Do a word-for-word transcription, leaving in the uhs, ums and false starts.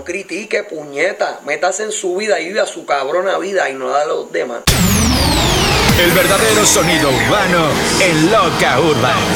no critique, puñeta. Métase en su vida y vive a su cabrona vida y no la de los demás. El verdadero sonido urbano en Loca Urban.